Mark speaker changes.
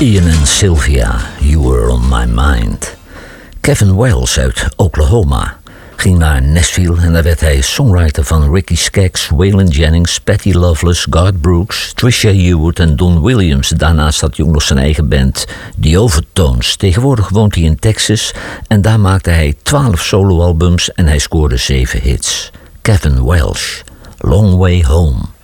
Speaker 1: Ian en Sylvia, You Were On My Mind. Kevin Wells uit Oklahoma ging naar Nashville en daar werd hij songwriter van Ricky Skaggs, Waylon Jennings, Patty Loveless, Garth Brooks, Trisha Yearwood en Don Williams. Daarnaast had hij ook nog zijn eigen band, The Overtones. Tegenwoordig woont hij in Texas en daar maakte hij 12 soloalbums en hij scoorde 7 hits. Kevin Welsh, Long Way Home.